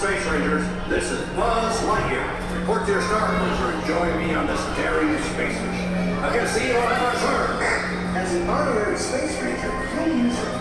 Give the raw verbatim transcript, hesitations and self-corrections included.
Space Rangers. This is Buzz Lightyear. Report to your star cruiser and join me on this daring space mission. I can see you on our Earth. As an honorary space ranger, you'll use your